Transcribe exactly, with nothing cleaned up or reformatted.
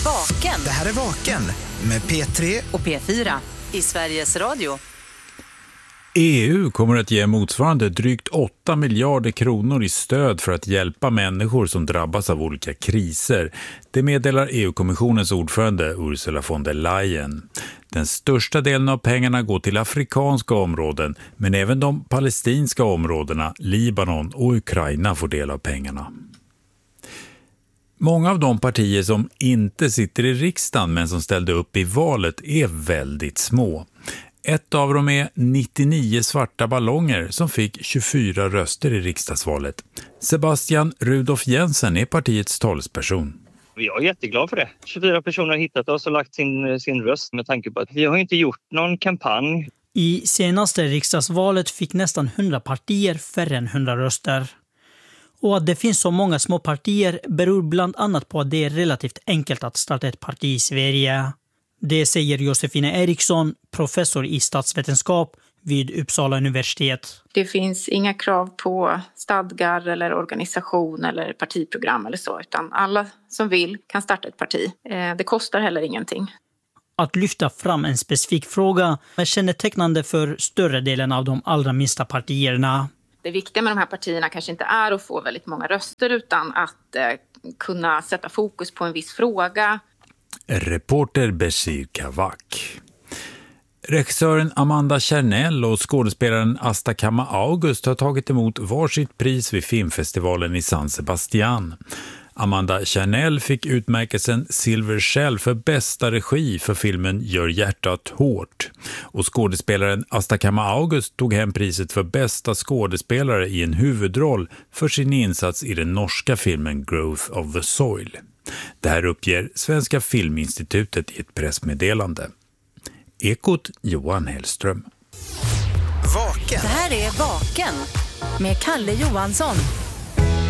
Vaken. Det här är Vaken med P tre och P fyra i Sveriges Radio. E U kommer att ge motsvarande drygt åtta miljarder kronor i stöd för att hjälpa människor som drabbas av olika kriser. Det meddelar E U-kommissionens ordförande Ursula von der Leyen. Den största delen av pengarna går till afrikanska områden, men även de palestinska områdena, Libanon och Ukraina får del av pengarna. Många av de partier som inte sitter i riksdagen men som ställde upp i valet är väldigt små. Ett av dem är nittionio svarta ballonger som fick tjugofyra röster i riksdagsvalet. Sebastian Rudolf Jensen är partiets talesperson. Jag är jätteglad för det. tjugofyra personer har hittat oss och lagt sin, sin röst med tanke på att vi har inte gjort någon kampanj. I senaste riksdagsvalet fick nästan hundra partier färre än hundra röster. Och att det finns så många små partier beror bland annat på att det är relativt enkelt att starta ett parti i Sverige. Det säger Josefina Eriksson, professor i statsvetenskap vid Uppsala universitet. Det finns inga krav på stadgar eller organisation eller partiprogram eller så, utan alla som vill kan starta ett parti. Det kostar heller ingenting. Att lyfta fram en specifik fråga är kännetecknande för större delen av de allra minsta partierna. Det viktiga med de här partierna kanske inte är att få väldigt många röster utan att eh, kunna sätta fokus på en viss fråga. Reporter Bashir Kavak. Regissören Amanda Chernell och skådespelaren Asta Kama August har tagit emot varsitt pris vid filmfestivalen i San Sebastian. Amanda Chernell fick utmärkelsen Silver Shell för bästa regi för filmen Gör hjärtat hårt. Och skådespelaren Asta Kama August tog hem priset för bästa skådespelare i en huvudroll för sin insats i den norska filmen Growth of the Soil. Det här uppger Svenska Filminstitutet i ett pressmeddelande. Ekot Johan Hellström. Vaken. Det här är Vaken med Kalle Johansson.